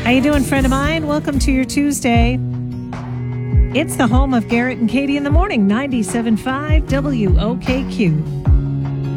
How you doing, friend of mine? Welcome to your Tuesday. It's the home of Garrett and Katie in the morning, 97.5 WOKQ.